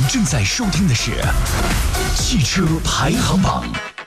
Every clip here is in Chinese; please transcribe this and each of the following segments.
正在收听的是汽车排行榜。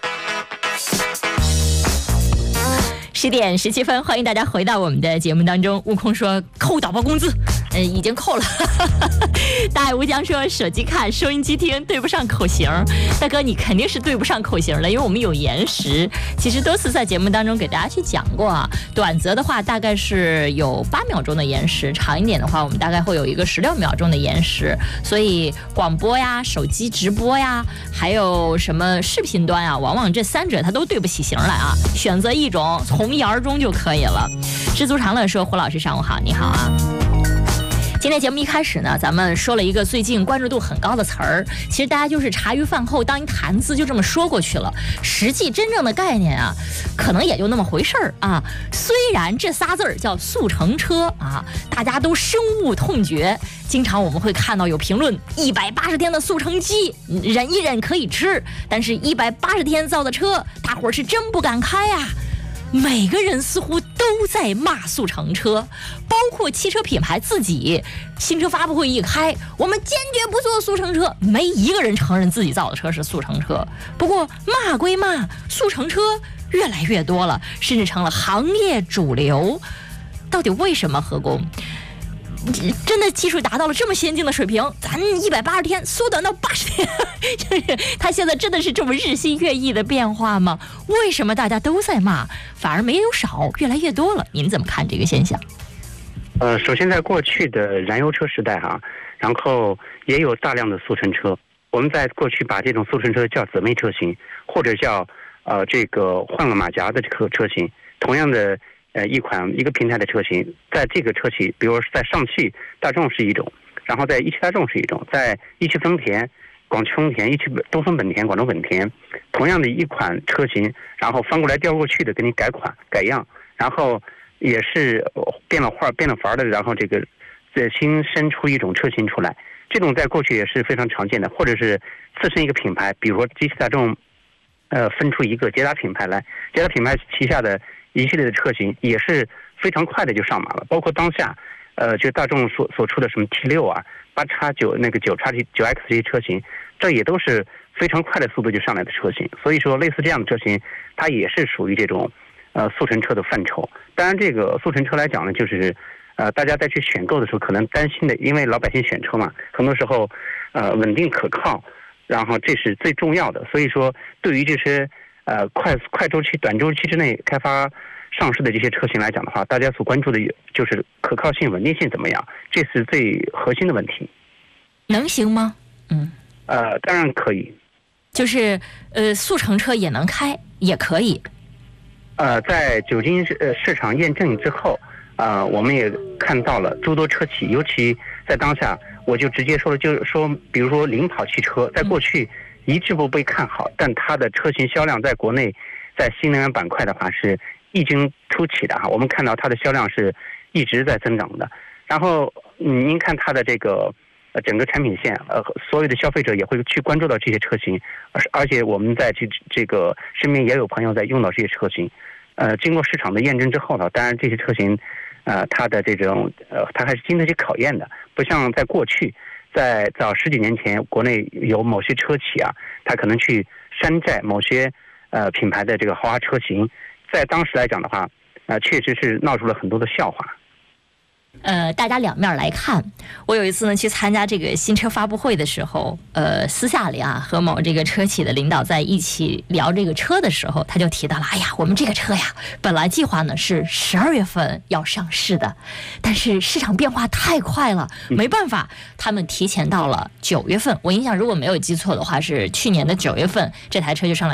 10点17分，欢迎大家回到我们的节目当中。悟空说扣导播工资，已经扣了。大爱无疆说手机看，收音机听，对不上口型。大哥，你肯定是对不上口型了，因为我们有延时。其实多次在节目当中给大家去讲过啊，短则的话大概是有8秒钟的延时，长一点的话我们大概会有一个16秒钟的延时。所以广播呀、手机直播呀，还有什么视频端啊，往往这3者它都对不起型来啊。选择一种，从一而终就可以了。知足常乐说，胡老师上午好，你好啊。今天节目一开始呢，咱们说了一个最近关注度很高的词儿，其实大家就是茶余饭后当一谈资就这么说过去了，实际真正的概念啊，可能也就那么回事儿啊。虽然这仨字儿叫速成车啊，大家都深恶痛绝，经常我们会看到有评论180天的速成鸡忍一忍可以吃，但是180天造的车大伙儿是真不敢开啊。每个人似乎都在骂速成车，包括汽车品牌自己。新车发布会一开，我们坚决不做速成车，没一个人承认自己造的车是速成车。不过骂归骂，速成车越来越多了，甚至成了行业主流。到底为什么？何工？真的技术达到了这么先进的水平，咱180天缩短到80天，就是它现在真的是这么日新月异的变化吗？为什么大家都在骂，反而没有少，越来越多了？您怎么看这个现象？ 首先在过去的燃油车时代然后也有大量的速成车，我们在过去把这种速成车叫姊妹车型，或者叫这个换了马甲的这个车型，同样的。一个平台的车型，在这个车企，比如说在上汽大众是一种，然后在一汽大众是一种，在一汽丰田、广汽丰田、一汽东风本田、广州本田，同样的一款车型，然后翻过来调过去的给你改款改样，然后也是变了法的，然后这个新生出一种车型出来，这种在过去也是非常常见的，或者是自身一个品牌，比如说一汽大众分出一个捷达品牌来，捷达品牌旗下的一系列的车型也是非常快的就上马了，包括当下，就大众所出的什么 T6啊、8X9那个9X9X 这些车型，这也都是非常快的速度就上来的车型。所以说，类似这样的车型，它也是属于这种速成车的范畴。当然，这个速成车来讲呢，就是大家在去选购的时候可能担心的，因为老百姓选车嘛，很多时候稳定可靠，然后这是最重要的。所以说，对于这些快周期、短周期之内开发上市的这些车型来讲的话，大家所关注的就是可靠性、稳定性怎么样，这是最核心的问题。 能行吗？ 当然可以。 就是速成车也能开，也可以。 在酒精市场验证之后，我们也看到了诸多车企，尤其在当下，我就直接说了，就是说，比如说领跑汽车，在过去一直不被看好，但它的车型销量在国内，在新能源板块的话是异军突起的我们看到它的销量是一直在增长的。然后您看它的这个整个产品线，所有的消费者也会去关注到这些车型，而且我们在这个身边也有朋友在用到这些车型。经过市场的验证之后呢，当然这些车型，它的这种它还是经得起考验的，不像在过去。在早10几年前，国内有某些车企它可能去山寨某些品牌的这个豪华车型，在当时来讲的话，确实是闹出了很多的笑话。 大家两面来看。我有一次呢去参加这个新车发布会的时候，私下里和某这个车企的领导在一起聊这个车的时候，他就提到了，哎呀，我们这个车呀，本来计划呢是12月份要上市的，但是市场变化太快了，没办法，他们提前到了9月份。我印象如果没有记错的话，是去年的9月份，这台车就上了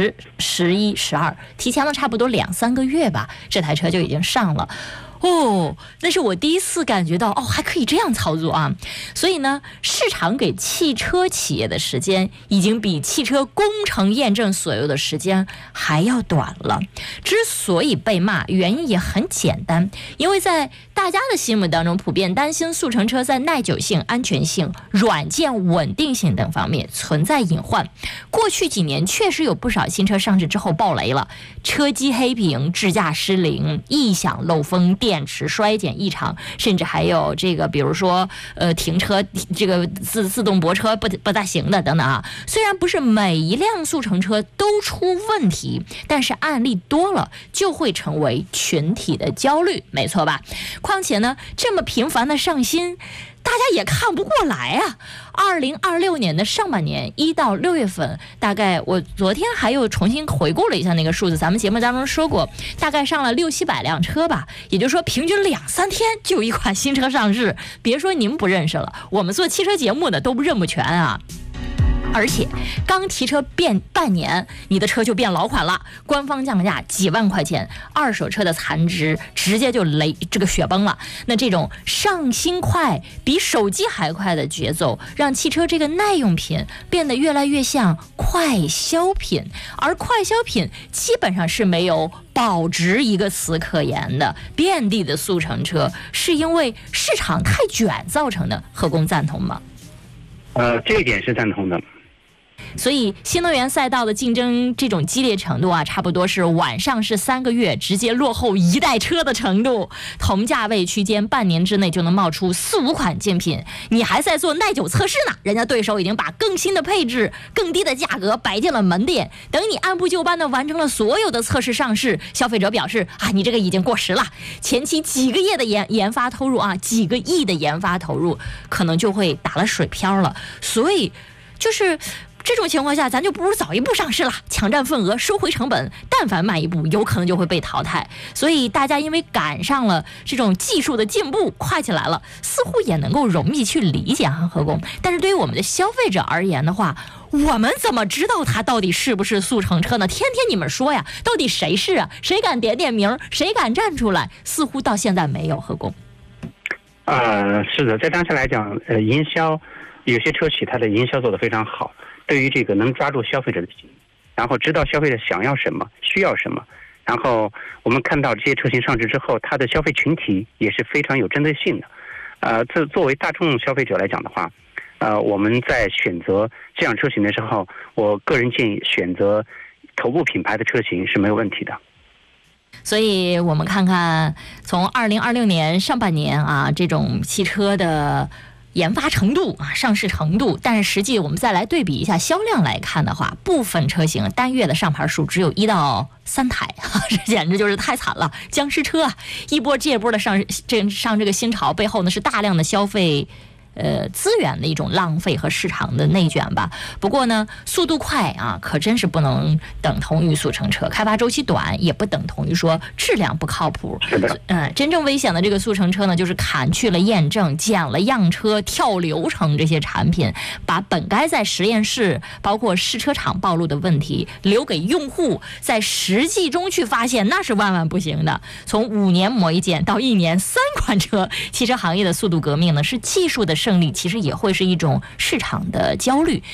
10、11、12，提前了差不多2、3个月吧，这台车就已经上了。那是我第一次感觉到还可以这样操作啊！所以呢，市场给汽车企业的时间已经比汽车工程验证所有的时间还要短了。之所以被骂，原因也很简单，因为在大家的心目当中普遍担心速成车在耐久性、安全性、软件稳定性等方面存在隐患。过去几年确实有不少新车上市之后爆雷了，车机黑屏、支架失灵、异响漏风、电池衰减异常，甚至还有这个比如说停车这个自动泊车不大行的等等啊。虽然不是每一辆速成车都出问题，但是案例多了就会成为群体的焦虑，没错吧？况且呢，这么频繁的上新，大家也看不过来啊。2026年的上半年1到6月份，大概我昨天还又重新回顾了一下那个数字，咱们节目当中说过，大概上了600-700辆车吧，也就是说平均2-3天就有一款新车上市。别说您不认识了，我们做汽车节目的都认不全啊。而且刚提车半年，你的车就变老款了，官方降价几万块钱，二手车的残值直接就这个雪崩了。那这种上新快比手机还快的节奏，让汽车这个耐用品变得越来越像快消品，而快消品基本上是没有保值一个词可言的。遍地的速成车是因为市场太卷造成的，何工赞同吗？ 这一点是赞同的。 所以新能源赛道的竞争这种激烈程度啊，差不多是晚上是3个月直接落后一代车的程度。同价位区间半年之内就能冒出4-5款竞品，你还在做耐久测试呢，人家对手已经把更新的配置、更低的价格摆进了门店，等你按部就班的完成了所有的测试上市，消费者表示啊，你这个已经过时了。前期几个月的研发投入啊，几个亿的研发投入，可能就会打了水漂了。所以就是这种情况下，咱就不如早一步上市了，抢占份额，收回成本。但凡慢一步，有可能就会被淘汰。所以大家因为赶上了这种技术的进步，快起来了，似乎也能够容易去理解何工。但是对于我们的消费者而言的话，我们怎么知道它到底是不是速成车呢？天天你们说呀，到底谁是啊？谁敢点名？谁敢站出来？似乎到现在没有何工。 是的，在当下来讲，营销有些车企它的营销做得非常好。对于这个能抓住消费者的心，然后知道消费者想要什么、需要什么，然后我们看到这些车型上市之后，它的消费群体也是非常有针对性的。作为大众消费者来讲的话，我们在选择这样车型的时候，我个人建议选择头部品牌的车型是没有问题的。 所以我们看看从2026年上半年啊，这种汽车的研发程度啊，上市程度，但是实际我们再来对比一下销量来看的话，部分车型单月的上牌数只有1到3台，这简直就是太惨了，僵尸车啊！一波接一波的上这个新潮背后呢，是大量的消费资源的一种浪费和市场的内卷吧。不过呢，速度快啊，可真是不能等同于速成车，开发周期短也不等同于说质量不靠谱。真正危险的这个速成车呢，就是砍去了验证、减了样车、跳流程这些产品，把本该在实验室包括试车场暴露的问题留给用户在实际中去发现，那是万万不行的。从5年磨一剑到1年3款车，汽车行业的速度革命呢，是技术的胜利，其实也会是一种市场的焦虑。